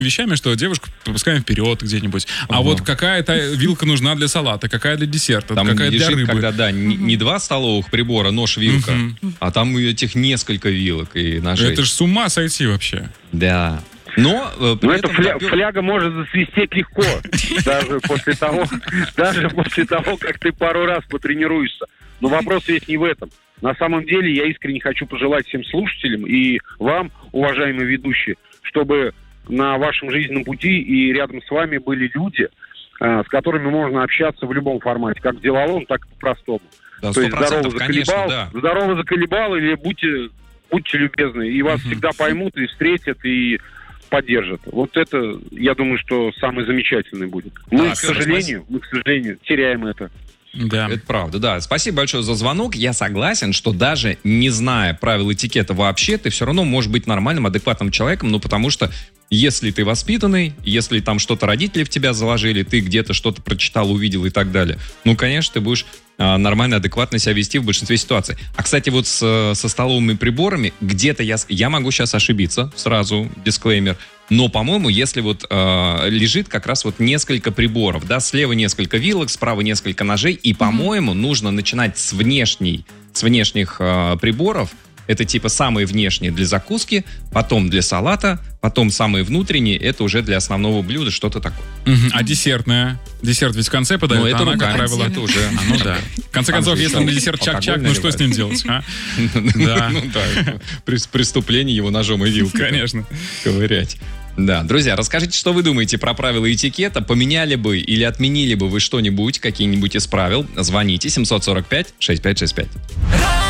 вещами, что девушку пропускаем вперед где-нибудь. А вот какая-то вилка нужна для салата, какая для десерта, там какая для лежит, рыбы. когда, да, не 2 столовых прибора, нож, вилка, а там этих несколько вилок и ножей. Это ж с ума сойти вообще. Да. Но эта фляга может засвистеть легко, даже после того, как ты пару раз потренируешься. Но вопрос весь не в этом. На самом деле я искренне хочу пожелать всем слушателям и вам, уважаемые ведущие, чтобы на вашем жизненном пути и рядом с вами были люди, с которыми можно общаться в любом формате, как в деловом, так и по-простому. Да, то есть конечно, здорово заколебал, или будьте любезны, и вас всегда поймут, и встретят, и поддержат. Вот это, я думаю, что самое замечательное будет. Мы, к сожалению, теряем это. Да. Это правда, да. Спасибо большое за звонок. Я согласен, что даже не зная правил этикета вообще, ты все равно можешь быть нормальным, адекватным человеком, потому что если ты воспитанный, если там что-то родители в тебя заложили, ты где-то что-то прочитал, увидел и так далее, конечно, ты будешь нормально, адекватно себя вести в большинстве ситуаций. А, кстати, вот со столовыми приборами где-то я могу сейчас ошибиться, сразу, дисклеймер, но, по-моему, если вот лежит как раз вот несколько приборов, да, слева несколько вилок, справа несколько ножей, и, по-моему, нужно начинать с внешних приборов. Это типа самые внешние для закуски, потом для салата, потом самые внутренние, это уже для основного блюда, что-то такое. А десертная? Десерт ведь в конце подают, это она, как правило... Это уже... да. В конце концов, если на десерт чак-чак, что с ним делать? Да. Преступление его ножом и вилкой. Конечно. Ковырять. Да, друзья, расскажите, что вы думаете про правила этикета. Поменяли бы или отменили бы вы что-нибудь, какие-нибудь из правил? Звоните 745-6565.